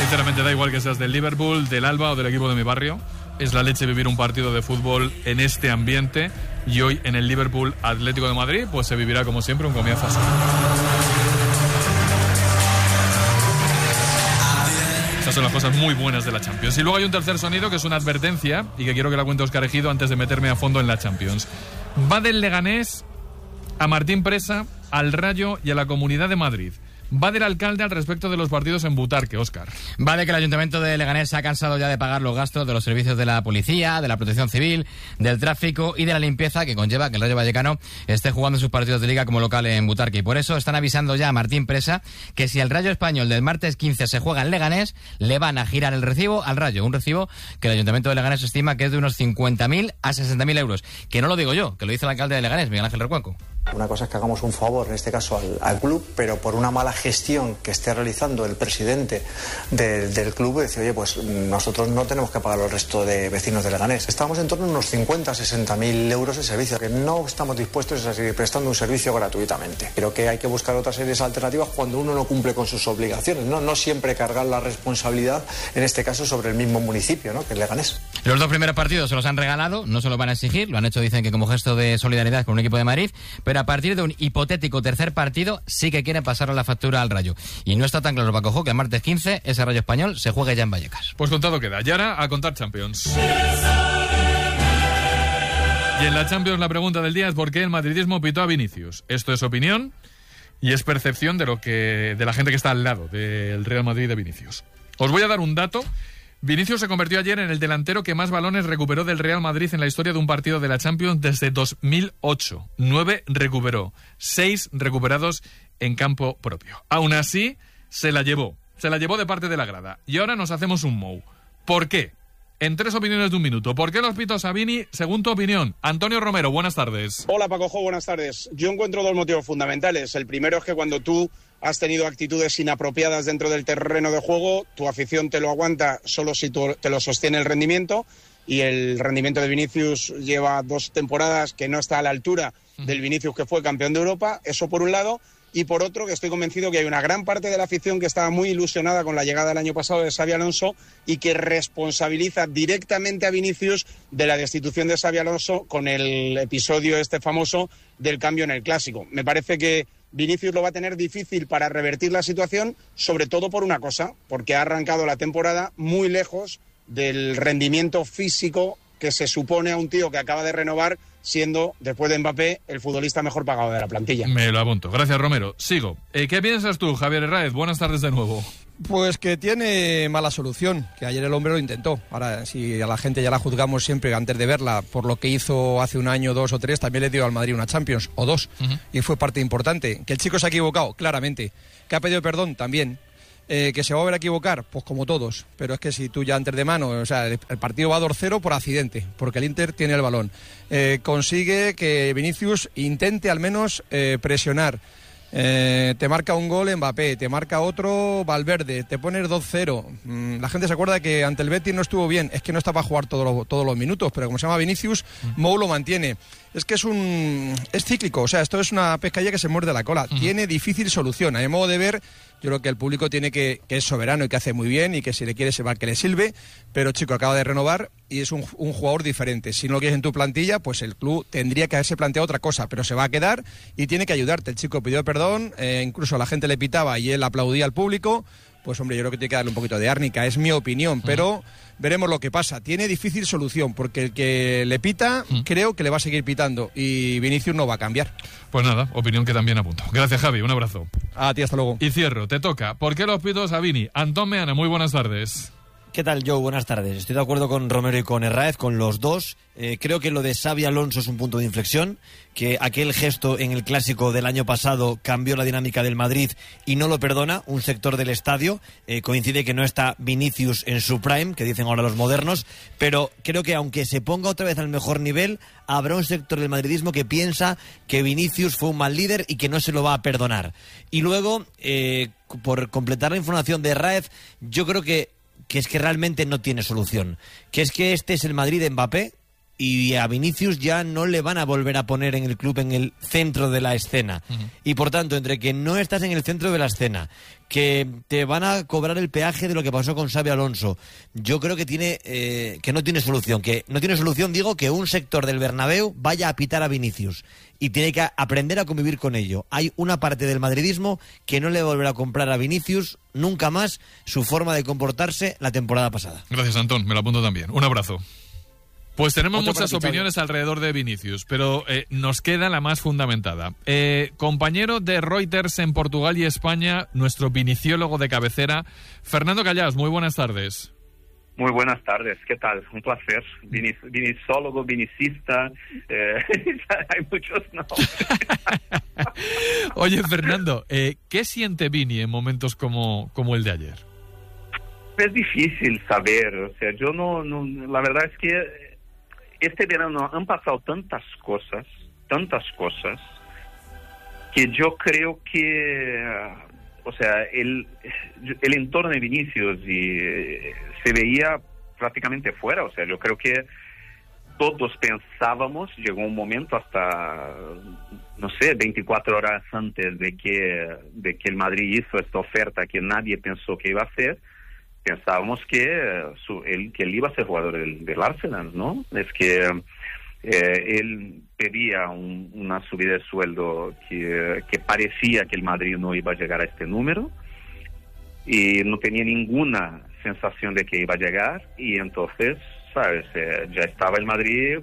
Sinceramente da igual que seas del Liverpool, del Alba o del equipo de mi barrio. Es la leche vivir un partido de fútbol en este ambiente, y hoy en el Liverpool Atlético de Madrid pues se vivirá como siempre un comienzo así. Estas son las cosas muy buenas de la Champions. Y luego hay un tercer sonido que es una advertencia y que quiero que la cuente Óscar Ejido antes de meterme a fondo en la Champions. Va del Leganés a Martín Presa, al Rayo y a la Comunidad de Madrid. Va del alcalde al respecto de los partidos en Butarque, Óscar. Va de que el Ayuntamiento de Leganés se ha cansado ya de pagar los gastos de los servicios de la policía, de la protección civil, del tráfico y de la limpieza que conlleva que el Rayo Vallecano esté jugando sus partidos de liga como local en Butarque. Y por eso están avisando ya a Martín Presa que si el Rayo Español del martes 15 se juega en Leganés, le van a girar el recibo al Rayo. Un recibo que el Ayuntamiento de Leganés estima que es de unos 50.000 a 60.000 euros. Que no lo digo yo, que lo dice el alcalde de Leganés, Miguel Ángel Recuenco. Una cosa es que hagamos un favor, en este caso al club, pero por una mala gestión que esté realizando el presidente del club, decir, oye, pues nosotros no tenemos que pagar el resto de vecinos de Leganés. Estamos en torno a unos 50 a 60.000 euros de servicio, que no estamos dispuestos a seguir prestando un servicio gratuitamente. Creo que hay que buscar otras series alternativas cuando uno no cumple con sus obligaciones, no siempre cargar la responsabilidad, en este caso, sobre el mismo municipio, ¿no?, que es Leganés. Los dos primeros partidos se los han regalado, no se los van a exigir, lo han hecho, dicen que como gesto de solidaridad con un equipo de Madrid, pero a partir de un hipotético tercer partido sí que quieren pasar la factura al Rayo. Y no está tan claro, Paco Jo, que el martes 15 ese Rayo Español se juegue ya en Vallecas. Pues contado queda. Y ahora a contar Champions. Y en la Champions la pregunta del día es ¿por qué el madridismo pitó a Vinicius? Esto es opinión y es percepción de la gente que está al lado del Real Madrid de Vinicius. Os voy a dar un dato. Vinicius se convirtió ayer en el delantero que más balones recuperó del Real Madrid en la historia de un partido de la Champions desde 2008. 9 recuperó, 6 recuperados en campo propio. Aún así, se la llevó de parte de la grada. Y ahora nos hacemos un mou. ¿Por qué? En 3 opiniones de un minuto. ¿Por qué los pitos a Vini, según tu opinión? Antonio Romero, buenas tardes. Hola, Paco Jo, buenas tardes. Yo encuentro 2 motivos fundamentales. El primero es que cuando tú has tenido actitudes inapropiadas dentro del terreno de juego, tu afición te lo aguanta solo si te lo sostiene el rendimiento, y el rendimiento de Vinicius lleva 2 temporadas que no está a la altura del Vinicius que fue campeón de Europa. Eso por un lado. Y por otro, que estoy convencido que hay una gran parte de la afición que estaba muy ilusionada con la llegada el año pasado de Xabi Alonso y que responsabiliza directamente a Vinicius de la destitución de Xabi Alonso con el episodio este famoso del cambio en el Clásico. Me parece que Vinicius lo va a tener difícil para revertir la situación, sobre todo por una cosa, porque ha arrancado la temporada muy lejos del rendimiento físico que se supone a un tío que acaba de renovar, siendo, después de Mbappé, el futbolista mejor pagado de la plantilla. Me lo apunto. Gracias, Romero. Sigo. ¿Qué piensas tú, Javier Herráez? Buenas tardes de nuevo. Pues que tiene mala solución, que ayer el hombre lo intentó. Ahora, si a la gente ya la juzgamos siempre antes de verla por lo que hizo hace un año, 2 o 3, también le dio al Madrid una Champions, o 2, y fue parte importante. Que el chico se ha equivocado, claramente. Que ha pedido perdón, también. Que se va a volver a equivocar, pues como todos, pero es que si tú ya antes de mano, o sea, el partido va 2-0 por accidente, porque el Inter tiene el balón, consigue que Vinicius intente al menos presionar, te marca un gol Mbappé, te marca otro Valverde, te pones 2-0, la gente se acuerda que ante el Betis no estuvo bien, es que no está para jugar todos los minutos, pero como se llama Vinicius, Mou lo mantiene. Es que es cíclico, o sea, esto es una pescadilla que se muerde la cola, tiene difícil solución. A mi modo de ver, yo creo que el público tiene que es soberano y que hace muy bien y que si le quiere se va que le sirve, pero chico, acaba de renovar y es un jugador diferente. Si no lo quieres en tu plantilla, pues el club tendría que haberse planteado otra cosa, pero se va a quedar y tiene que ayudarte. El chico pidió perdón, incluso la gente le pitaba y él aplaudía al público. Pues hombre, yo creo que tiene que darle un poquito de árnica, es mi opinión, pero veremos lo que pasa. Tiene difícil solución, porque el que le pita, creo que le va a seguir pitando, y Vinicius no va a cambiar. Pues nada, opinión que también apunto. Gracias, Javi, un abrazo. A ti, hasta luego. Y cierro, te toca. ¿Por qué los pitos a Vini? Antón Meana, muy buenas tardes. ¿Qué tal, Joe? Buenas tardes. Estoy de acuerdo con Romero y con Herráez, con los dos. Creo que lo de Xabi Alonso es un punto de inflexión, que aquel gesto en el Clásico del año pasado cambió la dinámica del Madrid y no lo perdona un sector del estadio. Coincide que no está Vinicius en su prime, que dicen ahora los modernos, pero creo que aunque se ponga otra vez al mejor nivel, habrá un sector del madridismo que piensa que Vinicius fue un mal líder y que no se lo va a perdonar. Y luego, por completar la información de Herráez, yo creo que es que realmente no tiene solución. Que es que este es el Madrid de Mbappé, y a Vinicius ya no le van a volver a poner en el club en el centro de la escena. Y por tanto, entre que no estás en el centro de la escena, que te van a cobrar el peaje de lo que pasó con Xabi Alonso, yo creo que no tiene solución. Que no tiene solución, digo, que un sector del Bernabéu vaya a pitar a Vinicius. Y tiene que aprender a convivir con ello. Hay una parte del madridismo que no le va a volver a comprar a Vinicius nunca más su forma de comportarse la temporada pasada. Gracias, Antón. Me lo apunto también. Un abrazo. Pues tenemos Otro muchas para ti, opiniones alrededor de Vinicius, pero nos queda la más fundamentada. Compañero de Reuters en Portugal y España, nuestro viniciólogo de cabecera, Fernando Callás. Muy buenas tardes. Muy buenas tardes, ¿qué tal? Un placer. Vinicólogo, vinicista, hay muchos nombres. Oye, Fernando, ¿qué siente Vini en momentos como el de ayer? Es difícil saber, o sea, yo no, la verdad es que este verano han pasado tantas cosas, que yo creo que, o sea, el entorno de Vinicius se veía prácticamente fuera. O sea, yo creo que todos pensábamos, llegó un momento hasta, no sé, 24 horas antes de que el Madrid hizo esta oferta que nadie pensó que iba a hacer, pensábamos que él iba a ser jugador del Arsenal, ¿no? Es que él pedía una subida de sueldo que parecía que el Madrid no iba a llegar a este número y no tenía ninguna sensación de que iba a llegar, y entonces, ¿sabes? Ya estaba el Madrid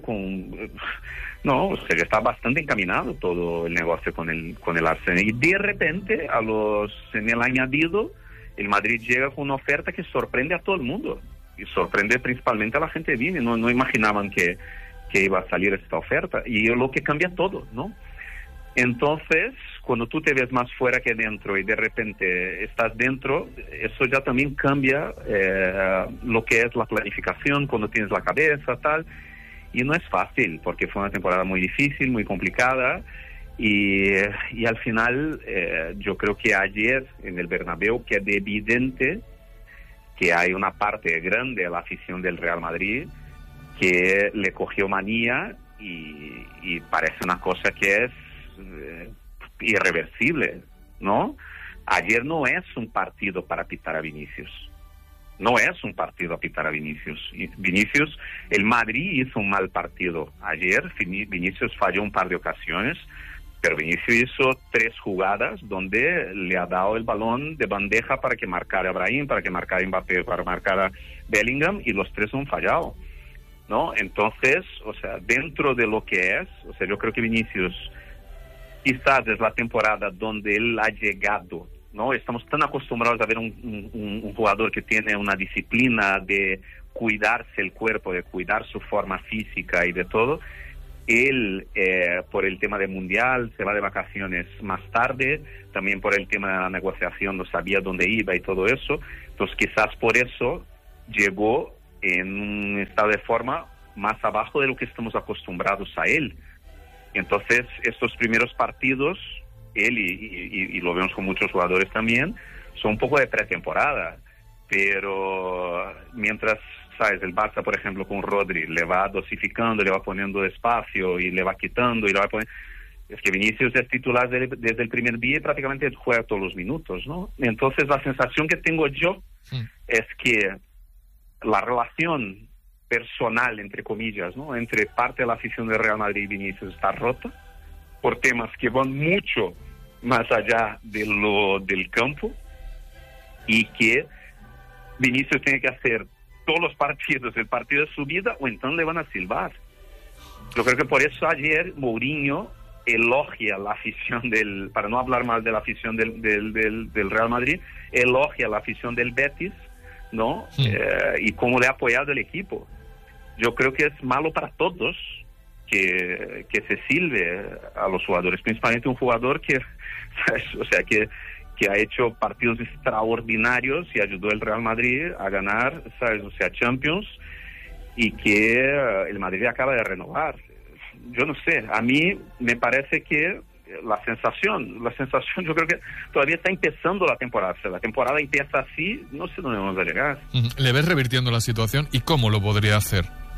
no, o sea, ya estaba bastante encaminado todo el negocio con el Arsenal, y de repente en el añadido el Madrid llega con una oferta que sorprende a todo el mundo, y sorprende principalmente a la gente de Vini. No imaginaban que iba a salir esta oferta, y lo que cambia todo, ¿no? Entonces, cuando tú te ves más fuera que dentro y de repente estás dentro, eso ya también cambia lo que es la planificación, cuando tienes la cabeza, tal, y no es fácil, porque fue una temporada muy difícil, muy complicada. Y al final yo creo que ayer en el Bernabéu queda evidente que hay una parte grande de la afición del Real Madrid que le cogió manía y parece una cosa que es irreversible, ¿no? Ayer no es un partido para pitar a Vinicius. No es un partido a pitar a Vinicius. Vinicius, el Madrid hizo un mal partido ayer. Vinicius falló un par de ocasiones, pero Vinicius hizo 3 jugadas donde le ha dado el balón de bandeja para que marcara a Brahim, para que marcara a Mbappé, para marcar a Bellingham, y los 3 han fallado, ¿no? Entonces, o sea, dentro de lo que es, o sea, yo creo que Vinicius quizás es la temporada donde él ha llegado, ¿no? Estamos tan acostumbrados a ver un jugador que tiene una disciplina de cuidarse el cuerpo, de cuidar su forma física y de todo. Él, por el tema del Mundial, se va de vacaciones más tarde, también por el tema de la negociación, no sabía dónde iba y todo eso. Entonces quizás por eso llegó en un estado de forma más abajo de lo que estamos acostumbrados a él. Entonces estos primeros partidos, él y lo vemos con muchos jugadores también, son un poco de pretemporada, pero mientras, ¿sabes? El Barça, por ejemplo, con Rodri, le va dosificando, le va poniendo espacio y le va quitando y le va poniendo. Es que Vinicius es titular desde el primer día y prácticamente juega todos los minutos, ¿no? Entonces la sensación que tengo yo es que la relación personal, entre comillas, ¿no?, entre parte de la afición del Real Madrid y Vinicius está rota por temas que van mucho más allá de lo del campo, y que Vinicius tiene que hacer todos los partidos, el partido de su vida, o entonces le van a silbar. Yo creo que por eso ayer Mourinho elogia la afición para no hablar mal de la afición del Real Madrid, elogia la afición del Betis, ¿no? Y cómo le ha apoyado el equipo. Yo creo que es malo para todos que se silbe a los jugadores, principalmente un jugador que, ¿sabes? O sea, que ha hecho partidos extraordinarios y ayudó al Real Madrid a ganar, ¿sabes? O sea, Champions, y que el Madrid acaba de renovar. Yo no sé, a mí me parece que la sensación, yo creo que todavía está empezando la temporada. Si la temporada empieza así, no sé dónde vamos a llegar. ¿Le ves revirtiendo la situación y cómo lo podría hacer?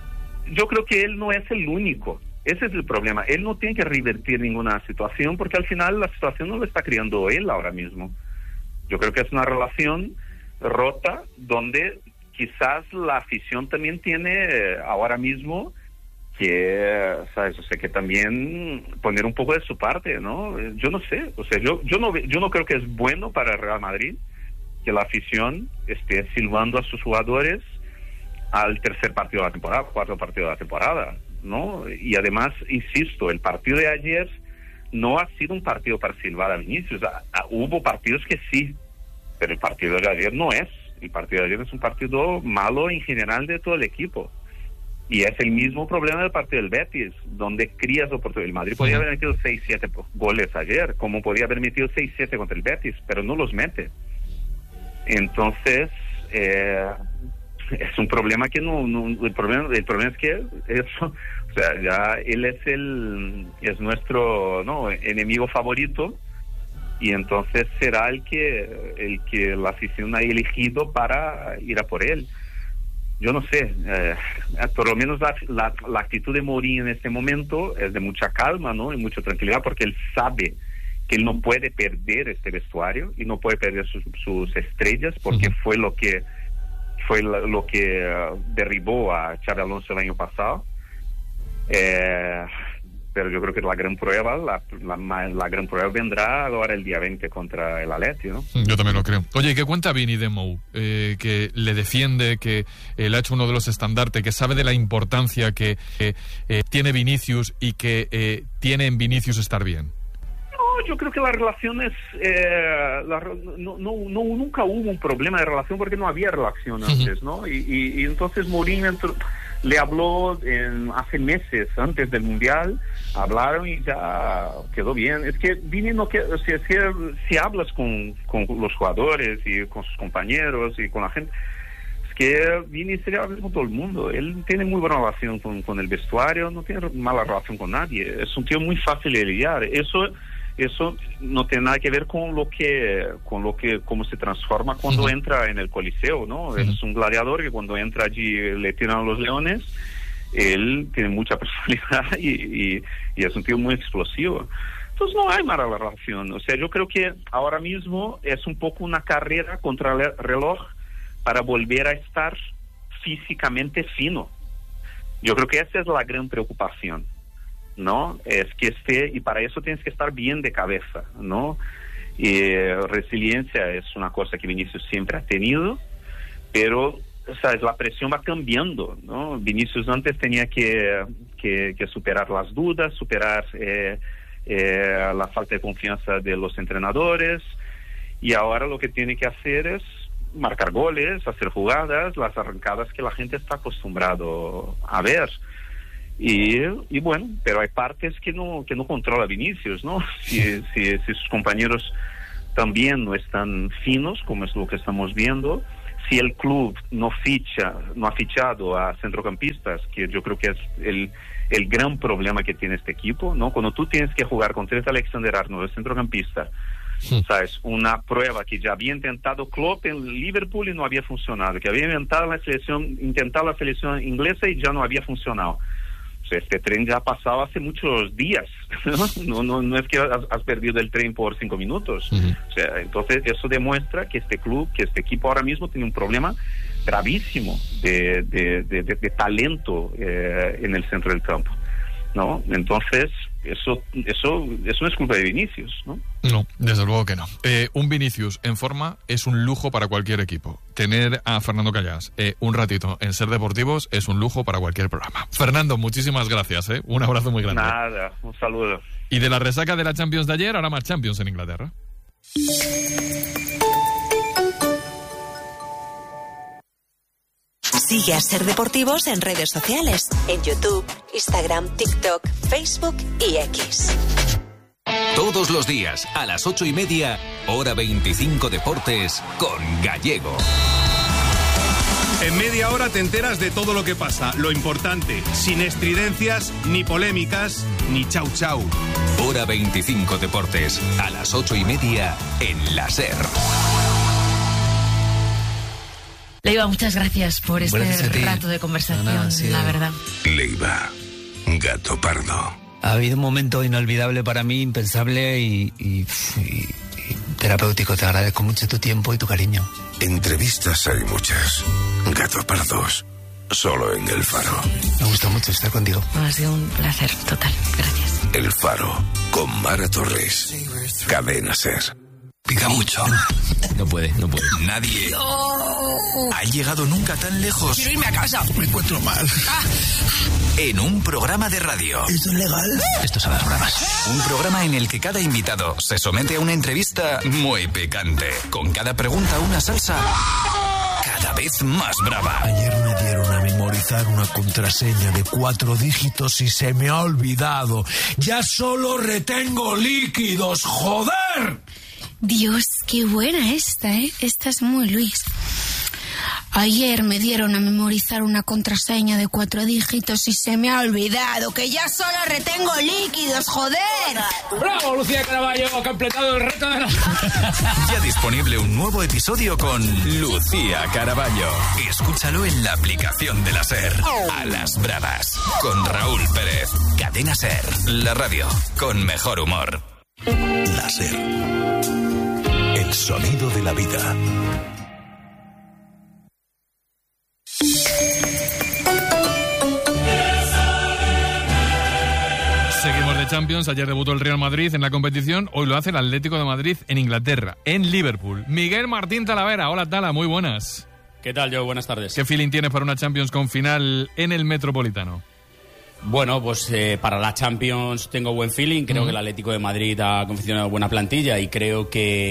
yo creo que él no es el único. Ese es el problema. Él no tiene que revertir ninguna situación porque al final la situación no lo está creando él ahora mismo. Yo creo que es una relación rota donde quizás la afición también tiene ahora mismo que, ¿sabes? O sea, que también poner un poco de su parte, ¿no? Yo no sé, o sea, yo no creo que es bueno para el Real Madrid que la afición esté silbando a sus jugadores al tercer partido de la temporada, cuarto partido de la temporada, ¿no? Y además, insisto, el partido de ayer no ha sido un partido para silbar a Vinicius. Hubo partidos que sí, pero el partido de ayer no es. El partido de ayer es un partido malo en general de todo el equipo. Y es el mismo problema del partido del Betis, donde crías oportunidades. El Madrid podía haber metido 6-7 goles ayer, como podía haber metido 6-7 contra el Betis, pero no los mete. Entonces, es un problema que el problema es que eso, o sea, ya él es nuestro enemigo favorito, y entonces será el que la afición ha elegido para ir a por él. Yo no sé, por lo menos la actitud de Mourinho en este momento es de mucha calma, ¿no? Y mucha tranquilidad, porque él sabe que él no puede perder este vestuario y no puede perder sus estrellas, porque fue lo que derribó a Xabi Alonso el año pasado. Pero yo creo que la gran prueba vendrá ahora el día 20 contra el Atleti, ¿no? Yo también lo creo. Oye, ¿qué cuenta Vini de Mou? Que le defiende, que le ha hecho uno de los estandartes, que sabe de la importancia que tiene Vinicius y que tiene en Vinicius estar bien. No, yo creo que la relación es... nunca hubo un problema de relación porque no había relación antes, ¿no? Y entonces Mourinho le habló hace meses antes del Mundial, hablaron y ya quedó bien. Es que Vini no queda, o sea, si hablas con los jugadores y con sus compañeros y con la gente, es que Vini se habla con todo el mundo. Él tiene muy buena relación con el vestuario, no tiene mala relación con nadie. Es un tío muy fácil de lidiar. Eso no tiene nada que ver con cómo se transforma cuando entra en el Coliseo, ¿no? Él es un gladiador que cuando entra allí le tiran a los leones. Él tiene mucha personalidad y es un tío muy explosivo. Entonces no hay mala relación. O sea, yo creo que ahora mismo es un poco una carrera contra el reloj para volver a estar físicamente fino. Yo creo que esa es la gran preocupación, ¿no? Es que y para eso tienes que estar bien de cabeza, ¿no? Y resiliencia es una cosa que Vinicius siempre ha tenido, pero, ¿sabes? La presión va cambiando, ¿no? Vinicius antes tenía que superar las dudas, superar la falta de confianza de los entrenadores, y ahora lo que tiene que hacer es marcar goles, hacer jugadas, las arrancadas que la gente está acostumbrado a ver. Y bueno, pero hay partes que no controla Vinicius, ¿no? Si sus compañeros también no están finos, como es lo que estamos viendo, si el club no ha fichado a centrocampistas, que yo creo que es el gran problema que tiene este equipo, ¿no? Cuando tú tienes que jugar con Trent Alexander-Arnold, el centrocampista, ¿sabes? Una prueba que ya había intentado Klopp en Liverpool y no había funcionado, que había intentado la selección inglesa y ya no había funcionado. O sea, este tren ya ha pasado hace muchos días, ¿no? No es que has perdido el tren por 5 minutos. O sea, entonces eso demuestra que este club, que este equipo ahora mismo tiene un problema gravísimo de talento en el centro del campo, ¿no? Entonces eso no es culpa de Vinicius, ¿no? No, desde luego que no. Un Vinicius en forma es un lujo para cualquier equipo. Tener a Fernando Callás un ratito en Ser Deportivos es un lujo para cualquier programa. Fernando, muchísimas gracias, un abrazo muy grande. Nada, un saludo. Y de la resaca de la Champions de ayer, ahora más Champions en Inglaterra. Sigue a Ser Deportivos en redes sociales, en YouTube, Instagram, TikTok, Facebook y X. Todos los días, a las 8:30, Hora 25 Deportes, con Gallego. En media hora te enteras de todo lo que pasa, lo importante, sin estridencias, ni polémicas, ni chau chau. Hora 25 Deportes, a las 8:30, en la SER. Leiva, muchas gracias por este rato de conversación, la verdad. Leiva, gato pardo. Ha habido un momento inolvidable para mí, impensable y terapéutico. Te agradezco mucho tu tiempo y tu cariño. Entrevistas hay muchas. Gato pardos, solo en El Faro. Me gusta mucho estar contigo. Ha sido un placer total, gracias. El Faro, con Mara Torres. Cadena SER. Pica mucho. No puede. Nadie ha llegado nunca tan lejos. Quiero irme a casa. Me encuentro mal. En un programa de radio. ¿Esto es legal? Esto son las bromas. Un programa en el que cada invitado se somete a una entrevista muy picante. Con cada pregunta una salsa cada vez más brava. Ayer me dieron a memorizar una contraseña de 4 dígitos y se me ha olvidado. Ya solo retengo líquidos, ¡joder! Dios, qué buena esta, ¿eh? Esta es muy Luis. Ayer me dieron a memorizar una contraseña de 4 dígitos y se me ha olvidado que ya solo retengo líquidos, joder. ¡Bravo, Lucía Caraballo! Ha completado el reto de la... Ya disponible un nuevo episodio con Lucía Caraballo. Escúchalo en la aplicación de la SER. A las bravas. Con Raúl Pérez. Cadena SER. La radio con mejor humor. La SER. El sonido de la vida. Seguimos de Champions. Ayer debutó el Real Madrid en la competición. Hoy lo hace el Atlético de Madrid en Inglaterra, en Liverpool. Miguel Martín Talavera. Hola, Tala, muy buenas. ¿Qué tal, Joe? Buenas tardes. ¿Qué feeling tienes para una Champions con final en el Metropolitano? Bueno, pues para la Champions tengo buen feeling. Creo que el Atlético de Madrid ha confeccionado buena plantilla y creo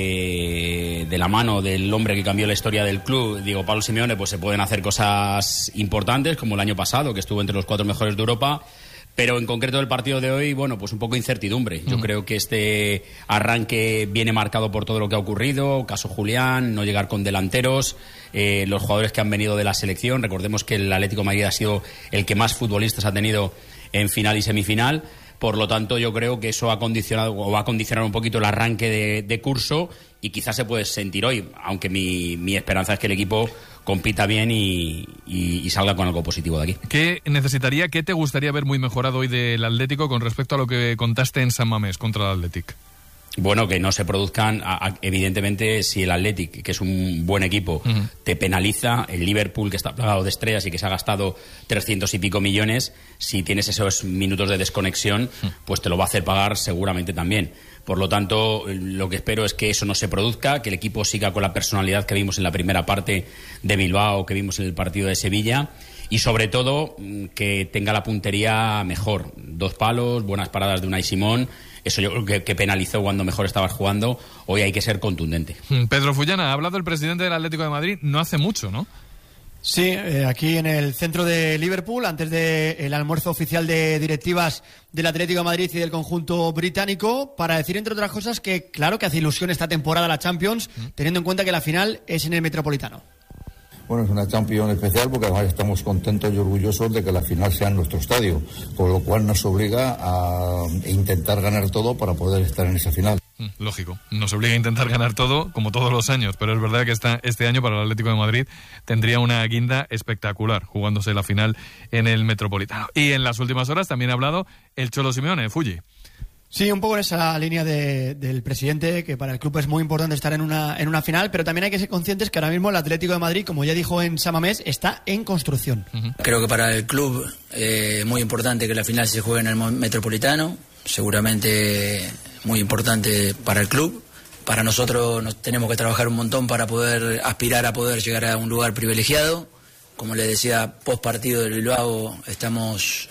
que de la mano del hombre que cambió la historia del club, Diego Pablo Simeone, pues se pueden hacer cosas importantes, como el año pasado, que estuvo entre los 4 mejores de Europa. Pero en concreto el partido de hoy, bueno, pues un poco incertidumbre. Yo creo que este arranque viene marcado por todo lo que ha ocurrido, caso Julián, no llegar con delanteros, los jugadores que han venido de la selección. Recordemos que el Atlético de Madrid ha sido el que más futbolistas ha tenido en final y semifinal. Por lo tanto, yo creo que eso ha condicionado o va a condicionar un poquito el arranque de curso y quizás se puede sentir hoy, aunque mi esperanza es que el equipo compita bien y salga con algo positivo de aquí. ¿Qué te gustaría ver muy mejorado hoy del Atlético con respecto a lo que contaste en San Mamés contra el Athletic? Bueno, que no se produzcan, evidentemente, si el Athletic, que es un buen equipo, te penaliza, el Liverpool, que está plagado de estrellas y que se ha gastado 300 y pico millones, si tienes esos minutos de desconexión, pues te lo va a hacer pagar seguramente también. Por lo tanto, lo que espero es que eso no se produzca, que el equipo siga con la personalidad que vimos en la primera parte de Bilbao, que vimos en el partido de Sevilla, y sobre todo que tenga la puntería mejor. 2 palos, buenas paradas de Unai Simón. Eso yo creo que penalizó cuando mejor estabas jugando. Hoy hay que ser contundente. Pedro Fullana, ha hablado el presidente del Atlético de Madrid no hace mucho, ¿no? Sí, aquí en el centro de Liverpool, antes del almuerzo oficial de directivas del Atlético de Madrid y del conjunto británico, para decir, entre otras cosas, que claro que hace ilusión esta temporada la Champions, teniendo en cuenta que la final es en el Metropolitano. Bueno, es una Champions especial porque además estamos contentos y orgullosos de que la final sea en nuestro estadio, con lo cual nos obliga a intentar ganar todo para poder estar en esa final. Lógico, nos obliga a intentar ganar todo, como todos los años, pero es verdad que este año para el Atlético de Madrid tendría una guinda espectacular, jugándose la final en el Metropolitano. Y en las últimas horas también ha hablado el Cholo Simeone, Fulli. Sí, un poco en esa línea del presidente, que para el club es muy importante estar en una final, pero también hay que ser conscientes que ahora mismo el Atlético de Madrid, como ya dijo en San Mamés, está en construcción. Creo que para el club es muy importante que la final se juegue en el Metropolitano, seguramente muy importante para el club. Para nosotros tenemos que trabajar un montón para poder aspirar a poder llegar a un lugar privilegiado. Como le decía, post partido del Bilbao estamos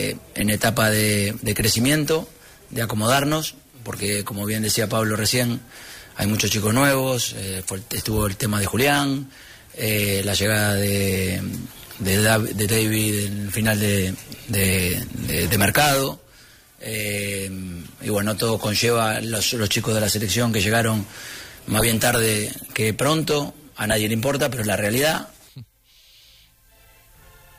en etapa de crecimiento, de acomodarnos, porque como bien decía Pablo recién, hay muchos chicos nuevos, estuvo el tema de Julián, la llegada de David en el final de mercado, y bueno, todo conlleva los chicos de la selección que llegaron más bien tarde que pronto, a nadie le importa, pero es la realidad.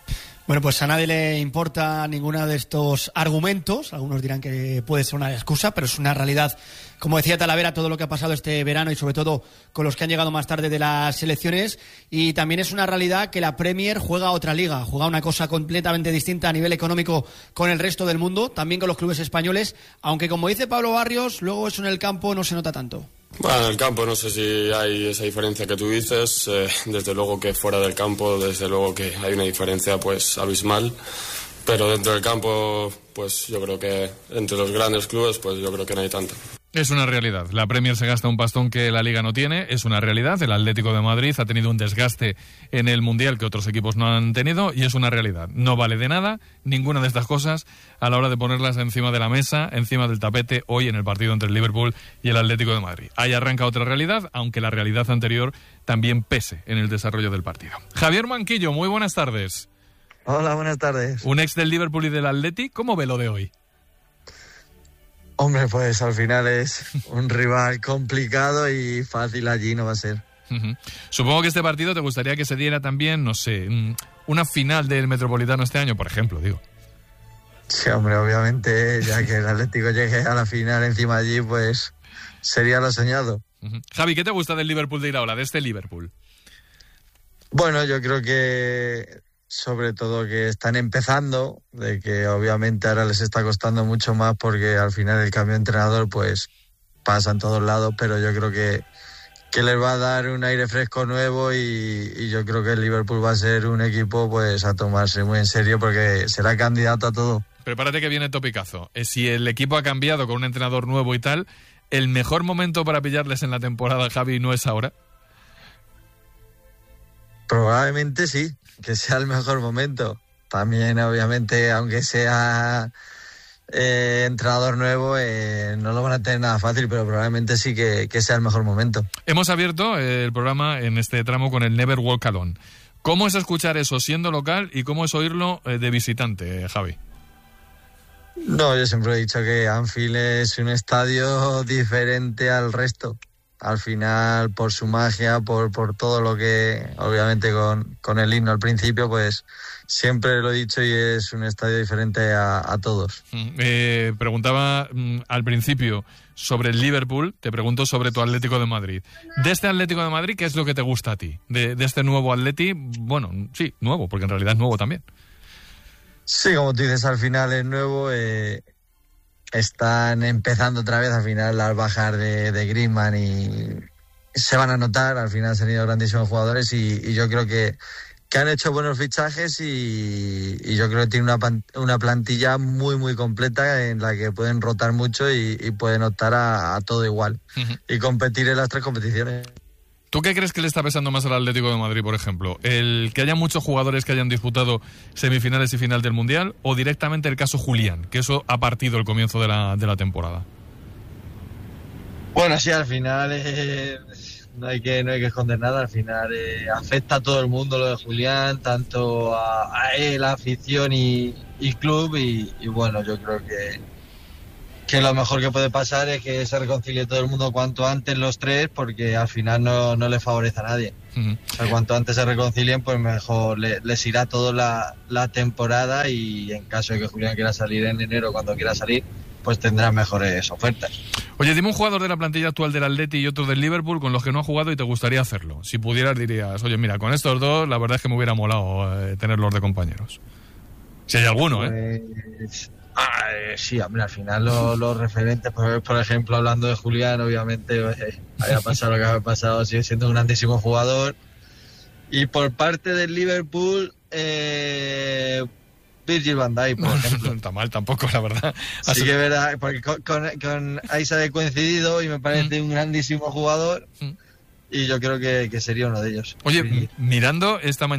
Bueno, pues a nadie le importa ninguno de estos argumentos. Algunos dirán que puede ser una excusa, pero es una realidad. Como decía Talavera, todo lo que ha pasado este verano y sobre todo con los que han llegado más tarde de las selecciones. Y también es una realidad que la Premier juega otra liga, juega una cosa completamente distinta a nivel económico con el resto del mundo, también con los clubes españoles, aunque como dice Pablo Barrios, luego eso en el campo no se nota tanto. Bueno, en el campo no sé si hay esa diferencia que tú dices, desde luego que fuera del campo, desde luego que hay una diferencia pues abismal, pero dentro del campo pues yo creo que entre los grandes clubes pues yo creo que no hay tanto. Es una realidad. La Premier se gasta un pastón que la Liga no tiene. Es una realidad. El Atlético de Madrid ha tenido un desgaste en el Mundial que otros equipos no han tenido y es una realidad. No vale de nada ninguna de estas cosas a la hora de ponerlas encima de la mesa, encima del tapete, hoy en el partido entre el Liverpool y el Atlético de Madrid. Ahí arranca otra realidad, aunque la realidad anterior también pese en el desarrollo del partido. Javier Manquillo, muy buenas tardes. Hola, buenas tardes. Un ex del Liverpool y del Atleti, ¿cómo ve lo de hoy? Hombre, pues al final es un rival complicado y fácil allí no va a ser. Uh-huh. Supongo que este partido te gustaría que se diera también, no sé, una final del Metropolitano este año, por ejemplo, digo. Sí, hombre, obviamente, ya que el Atlético llegue a la final encima allí, pues sería lo soñado. Uh-huh. Javi, ¿qué te gusta del Liverpool de Iraola, de este Liverpool? Bueno, yo creo que sobre todo que están empezando, de que obviamente ahora les está costando mucho más porque al final el cambio de entrenador pues pasa en todos lados, pero yo creo que les va a dar un aire fresco nuevo y yo creo que el Liverpool va a ser un equipo pues a tomarse muy en serio porque será candidato a todo. Prepárate que viene topicazo. Si el equipo ha cambiado con un entrenador nuevo y tal, ¿el mejor momento para pillarles en la temporada, Javi, no es ahora? Probablemente sí, que sea el mejor momento. También, obviamente, aunque sea entrenador nuevo, no lo van a tener nada fácil, pero probablemente sí que sea el mejor momento. Hemos abierto el programa en este tramo con el Never Walk Alone. ¿Cómo es escuchar eso siendo local y cómo es oírlo de visitante, Javi? No, yo siempre he dicho que Anfield es un estadio diferente al resto. Al final, por su magia, por todo lo que, obviamente con el himno al principio, pues siempre lo he dicho y es un estadio diferente a todos. Preguntaba al principio sobre el Liverpool, te pregunto sobre tu Atlético de Madrid. De este Atlético de Madrid, ¿qué es lo que te gusta a ti? De este nuevo Atleti, bueno, sí, nuevo, porque en realidad es nuevo también. Sí, como tú dices, al final es nuevo. Están empezando otra vez al final al bajar de Griezmann y se van a notar. Al final han tenido grandísimos jugadores y yo creo que han hecho buenos fichajes y yo creo que tiene una plantilla muy muy completa en la que pueden rotar mucho y pueden optar a todo igual y competir en las tres competiciones. ¿Tú qué crees que le está pesando más al Atlético de Madrid, por ejemplo? ¿El que haya muchos jugadores que hayan disputado semifinales y final del Mundial o directamente el caso Julián, que eso ha partido el comienzo de la temporada? Bueno, sí, al final no hay que esconder nada. Al final afecta a todo el mundo lo de Julián, tanto a él, a afición y club y bueno, yo creo que lo mejor que puede pasar es que se reconcilie todo el mundo cuanto antes los tres, porque al final no le favorece a nadie. Uh-huh. O sea, cuanto antes se reconcilien, pues mejor les irá toda la temporada y en caso de que Julián quiera salir en enero, cuando quiera salir, pues tendrá mejores ofertas. Oye, dime un jugador de la plantilla actual del Atleti y otro del Liverpool con los que no ha jugado y te gustaría hacerlo. Si pudieras dirías, oye, mira, con estos dos la verdad es que me hubiera molado tenerlos de compañeros. Si hay alguno, pues... sí, hombre, al final los referentes, pues, por ejemplo, hablando de Julián, obviamente haya pasado lo que haya pasado, sigue siendo un grandísimo jugador. Y por parte del Liverpool, Virgil van Dijk, por ejemplo. No está mal tampoco, la verdad. Sí que es verdad, porque con Isaac he coincidido y me parece un grandísimo jugador y yo creo que sería uno de ellos. Oye, mirando esta mañana